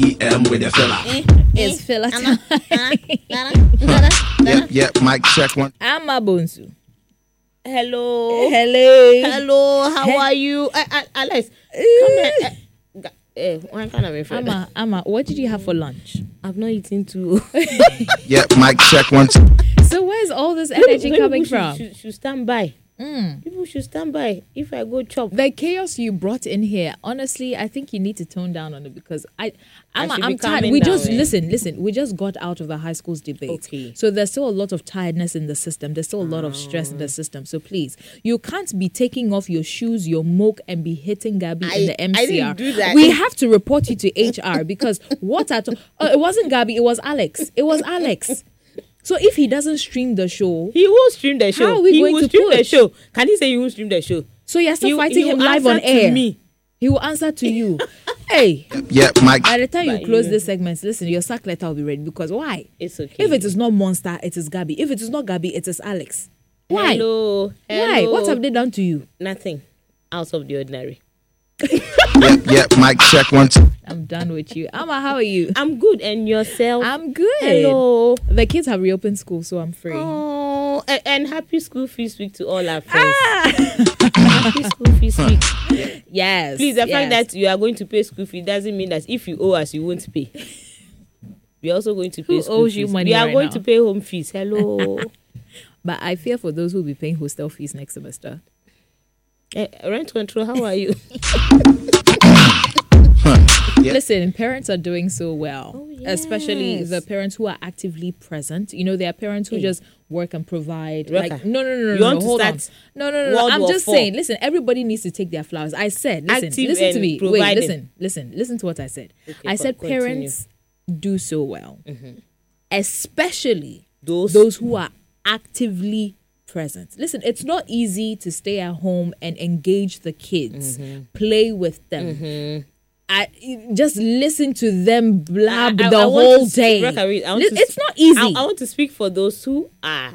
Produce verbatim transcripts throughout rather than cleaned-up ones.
E M with the filler. It's filler time. Yep, yep, mic check one. I'm Abonsu. Hello. Hello. Hello. How Hey. are you? Uh, uh, Alex, come here. Uh, g- eh, why can't I be friend? Amma, Amma, what did you have for lunch? I've not eaten too. Yep, mic check one. So where's all this energy People coming should, from? Should, should stand by. Mm. People should stand by if I go chop. The chaos you brought in here, honestly, I think you need to tone down on it because I, I'm, I should I'm be tired. calming We down, just eh? listen, listen. We just got out of the high school's debate, Okay. so there's still a lot of tiredness in the system. There's still a lot of stress in the system. So please, you can't be taking off your shoes, your moke, and be hitting Gabby I- in the M I C R. didn't do that. We have to report you to H R because what at oh, it wasn't Gabby, it was Alex. It was Alex. So if he doesn't stream the show, He will stream the show. How are we he going will to stream the push? show. Can he say he will stream the show? so you're still He- fighting he him will live on answer to air. me. He will answer to you. Hey. Yep, mic. By the time you But close you- this segment, listen, your sack letter will be ready because why? It's okay. If it is not Monster, it is Gabby. If it is not Gabby, it is Alex. Why? Hello. Why? Hello. What have they done to you? Nothing. Out of the ordinary. Yep, yep, mic check one. I'm done with you. Amma, how are you? I'm good. And yourself? I'm good. Hello. The kids have reopened school, so I'm free. Oh, and, and happy school fees week to all our friends. Ah! Happy school fees week. Yes. Please, the yes. fact that you are going to pay school fee doesn't mean that if you owe us, you won't pay. We are also going to pay Who school owes fees. you money We are right going now? to pay home fees. Hello. But I fear for those who will be paying hostel fees next semester. Eh, rent control, how are you? Yep. Listen, parents are doing so well, Oh, especially yes. the parents who are actively present. You know, there are parents who Hey. just work and provide. Reka, Like, no, no, no, no, you no, want to hold on. start No, no, no, no. World I'm War just Four? saying, listen, everybody needs to take their flowers. I said, listen, Active listen to and me. Wait, providing. listen, listen, listen to what I said. Okay, I said co- continue. parents do so well, especially Those, those who are actively present. Listen, it's not easy to stay at home and engage the kids, play with them. I, just listen to them blab I- I- the I want whole to- day. Reka, wait, I want Li- to it's s- not easy. I, I want to speak for those who are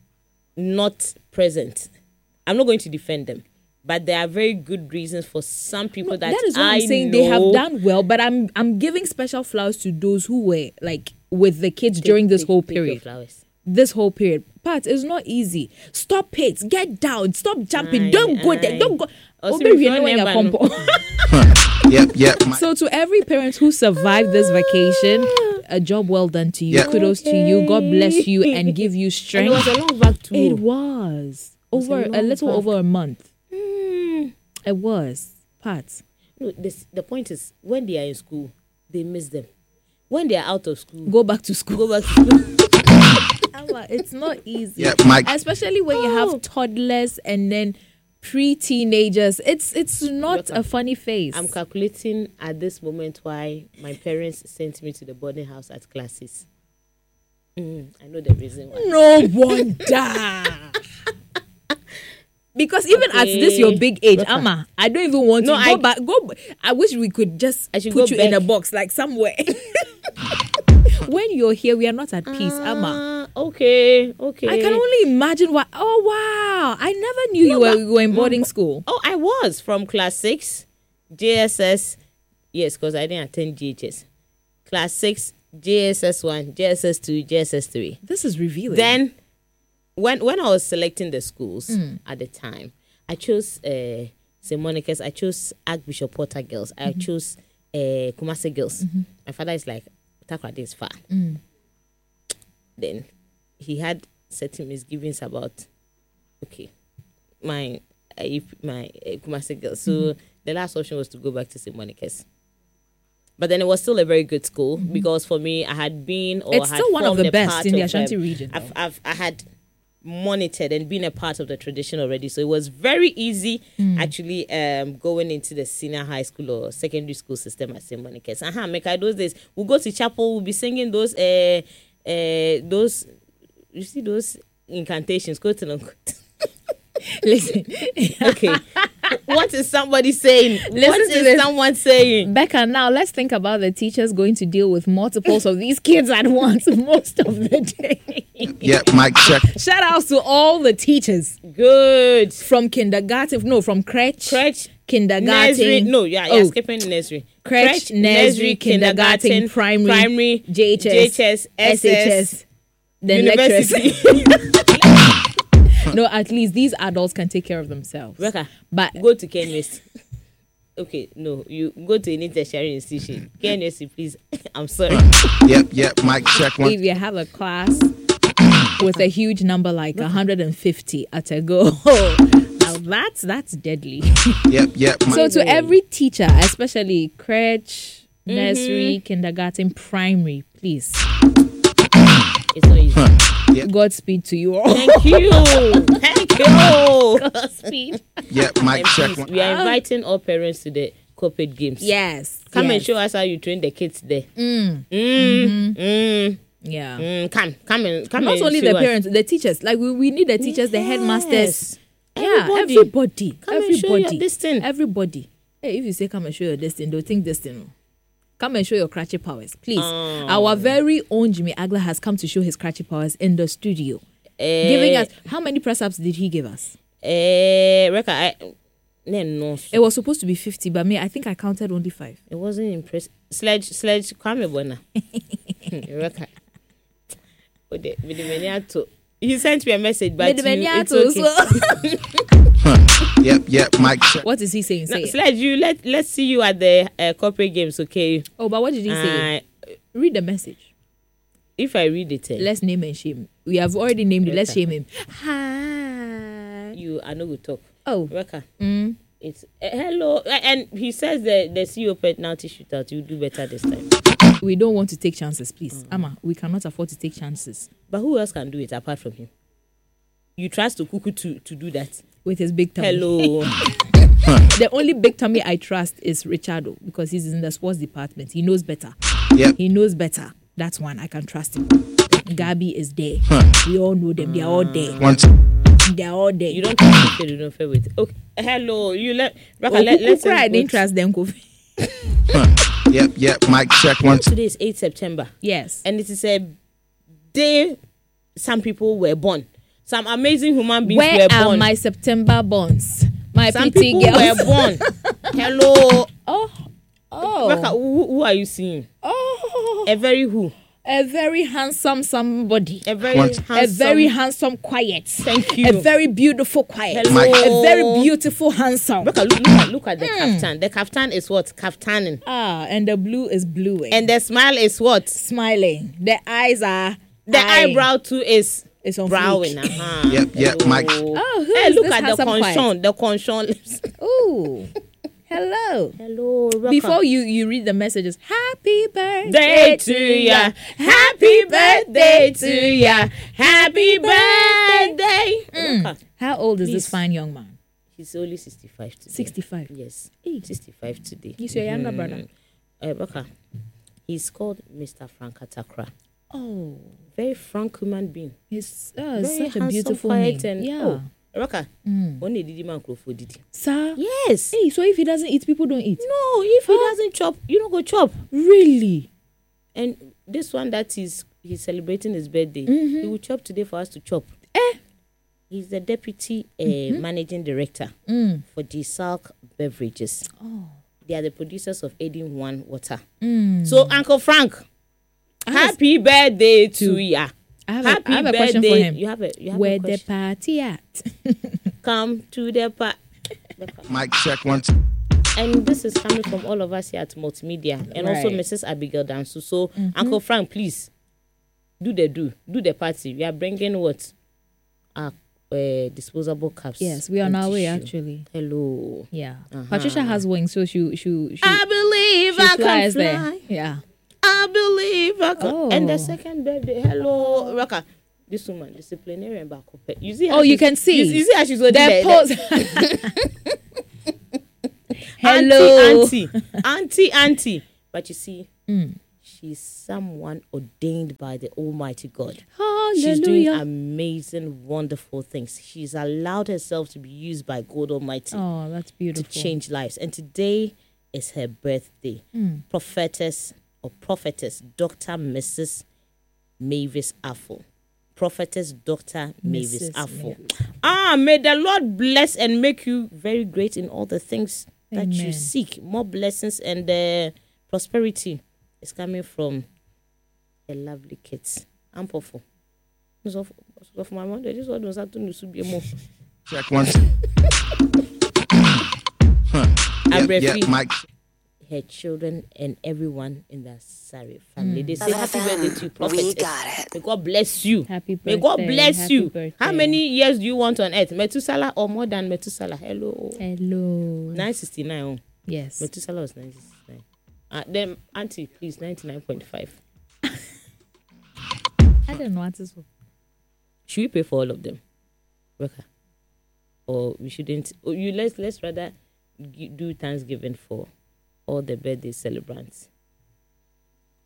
not present. I'm not going to defend them, but there are very good reasons for some people that, that is what I I'm saying. know They have done well, but I'm I'm giving special flowers to those who were like with the kids during this Take- whole take your period. flowers. This whole period. Pat, it's not easy. Stop it. Get down. Stop jumping. Aye, Don't go there. aye. Don't go. Oh, Obe so if wie you're no one ya never know. pompo. Yep, yep, mic. So to every parent who survived this vacation, a job well done to you. Yeah. Kudos to you. God bless you and give you And strength. it was a long back too. It was over a a, long little back. over a month. Mm. It was. Pat. No, this, the point is, when they are in school, they miss them. When they are out of school, Go back to school. go back to school. Amma, it's not easy. Yep, mic. Especially when you Oh. have toddlers and then pre-teenagers. It's it's not Rebecca, a funny face. I'm calculating at this moment why my parents sent me to the boarding house at classes. Mm, I know the reason why. No wonder. Because even at Okay. this your big age, Rebecca. Amma, I don't even want No, to go I- back. Go. I wish we could just I should put go you in a back. box like somewhere. When you're here, we are not at peace, Amma. Ah, okay, okay. I can only imagine what. Oh wow! I never knew you were, but- you were in boarding school. Oh, I was from class six, J S S. Yes, because I didn't attend G H S. Class six, J S S one, J S S two, J S S three. This is revealing. Then, when when I was selecting the schools Mm. at the time, I chose uh, Saint Monica's. I chose Archbishop Porter Girls. I Mm-hmm. chose uh, Kumasi Girls. My father is like, Takrady is far. Mm. Then he had certain misgivings about, okay, my uh, if my uh, Kumasi Girls. So Mm-hmm. the last option was to go back to Saint Monica's. But then it was still a very good school because for me, I had been or Mm-hmm. It's had still one of formed the a best part in the of, Ashanti um, region, I've, though. I've I had monitored and been a part of the tradition already, so it was very easy Mm. actually um going into the senior high school or secondary school system at Saint Monica's. Uh-huh, make those days we'll go to chapel, we'll be singing those uh uh those you see those incantations. Go to them. Listen, Okay. What is somebody saying? Listen what to is this. someone saying? Becca, now let's think about the teachers going to deal with multiples of these kids at once most of the day. Yep, mic check. Shout out to all the teachers Good. from kindergarten, no, from crèche, Crèche, kindergarten. nursery. No, yeah, yeah, Oh. skipping nursery. crèche, nursery, kindergarten, primary, primary, J H S, J H S, S H S, then university. lecturers. No, at least these adults can take care of themselves. Rebecca, But go to K N U S. Okay, no, you go to any tertiary institution. K N U S, please. I'm sorry. Yep, yep, mic check one. if you have a class with a huge number like one hundred fifty at a go, now that's that's deadly. Yep, yep, mic. So to every teacher, especially crèche, nursery, kindergarten, primary, please, It's not easy. Yep, Godspeed to you all. Thank you. Thank you. Godspeed. yep, mic And check please, one. we are inviting all parents to the corporate games. Yes. Come yes. and show us how you train the kids there. Mm, Mm, mm, yeah. mm. Come, come and come Not and only show the us. parents, the teachers. Like we, we need the teachers, the headmasters. Yes. Yeah, Everybody. everybody. Come and show everybody. your this thing. Everybody. Hey, if you say come and show your this thing, they'll think this thing. Come and show your cratchy powers, please. Oh. Our very own Jimmy Agla has come to show his cratchy powers in the studio, Eh, giving us how many press ups did he give us? Eh, Rebecca, I, no, no, It was supposed to be fifty, but me, I think I counted only five. it wasn't impressive. Sledge, sledge, Kwame Bona. Rebecca. Oh, the- with the maniato. He sent me a message, but Mede you, menya it's to, okay. so- Yep, yep, mic check. What is he saying? Say No, it. Sledge, you let let's see you at the uh, corporate games, okay? Oh, but what did he say? Uh, Read the message. if I read it, eh, Let's name and shame. We have already named it. Let's Okay. shame him. Hi. you are not going to talk. Oh. Rebecca, Mm. it's uh, hello, uh, and he says the the C E O penalty shootout. You do better this time. We don't want to take chances, please. Amma, we cannot afford to take chances But who else can do it apart from him? You trust to Kuku to to do that? with his big tummy. Hello. The only big tummy I trust is Richardo because he's in the sports department. He knows better. Yep, He knows better. That's one. I can trust him. Gabi is there. We all know them. They are all there. one, two. They are all there. You don't trust if you don't fair with. Okay. Hello. You let. Rebecca, Oh, let Kuku let's cry, I go didn't to- trust them, Kofi. Yep, yep, mic check one, two. Today is eighth September, Yes. and it is a day some people were born. Some amazing human beings Where were are born. my September bonds? My some pretty people girls. were born. Hello. Oh. Rebecca, Oh. who, who are you seeing? Oh. A very who? A very handsome somebody. A very What? handsome. A very handsome quiet. Thank you. A very beautiful quiet. Hello. A very beautiful handsome. Rebecca, look, look at look at the Hmm. kaftan. The kaftan is what? Kaftaning. Ah, and the blue is bluing. And the smile is what? smiling. The eyes are The eye. eyebrow too is It's on browing. fleek. Uh-huh. Yep, yep, Hello. Mike. Oh, who Hey, is look this at the handsome quiet? conchon. The conchon lips. Ooh. Hello. Hello, Rebecca. Before you, you read the messages, happy birthday Day to ya. Happy birthday to ya. Happy birthday. Rebecca, How old is this Please. fine young man? he's only sixty-five today. sixty-five. Yes. Hey. sixty-five today. He's your younger brother. Uh, Rebecca, he's called Mister Frank Atakra. Oh, Very frank human being. he's uh, Very such a handsome, beautiful quiet, name. and Yeah. oh, Rebecca, Mm. one day did man for didi. Sir? Yes. Hey, so if he doesn't eat, people don't eat? No, if he Huh? doesn't chop, you don't go chop. Really? And this one that is he's celebrating his birthday, Mhm. he will chop today for us to chop. Eh? He's the deputy uh, managing director Mm. for G Salk Beverages. Oh. They are the producers of Aiding One Water. Mm. So Uncle Frank, I have- happy birthday to To- ya. I have, Happy a, I have a birthday. question for him. You have a you have Where a the question. party at? Come to the park. Mic check one, two. And this is coming from all of us here at Multimedia, and also Right. Missus Abigail Dansu. So, Uncle Frank, please do the do, do the party. We are bringing what? Our uh, disposable cups. Yes, we are on and our way tissue. actually. Hello. Yeah. Uh-huh. Patricia has wings, so she she she, I believe she I can flies fly. there. Yeah. I believe I can. Oh. And the second birthday. Hello, Raka. This woman, disciplinarian back up. You see? how Oh, you she's- can see. You, you see how she's holding The the, pose. the Hello. auntie, auntie, auntie, auntie. But you see, Mm. she's someone ordained by the Almighty God. She's doing Hallelujah. amazing, wonderful things. She's allowed herself to be used by God Almighty Oh, that's to beautiful. change lives. And today is her birthday. Mm. Prophetess or prophetess, Doctor Missus Mavis Affle. Prophetess Doctor Mavis Missus Affle. Mavis. Ah, may the Lord bless and make you very great in all the things that you Amen. seek. More blessings and uh, prosperity is coming from the lovely kids. I'm powerful. So for my mother, this one was happening to be more. Check one, two. Huh. Yep, Abrefi, yep, Mike. her children and everyone in the Sari family. They say happy birthday to you, prophet. We got it. May God bless you. Happy May God birthday, bless happy you. birthday. How many years do you want on earth? Methuselah or more than Methuselah? Hello. Hello. nine sixty-nine. Oh. Yes. Methuselah was nine sixty-nine. Uh, then, Auntie, please, ninety-nine point five. I don't know what to say. Should we pay for all of them? Rebecca? Or we shouldn't? Or you let's let's rather gi- do Thanksgiving for all the birthday celebrants.